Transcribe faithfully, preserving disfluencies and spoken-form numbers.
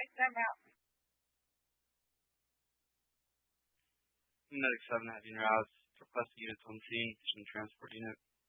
Medic seven having routes. Request units on scene. Mission transport unit.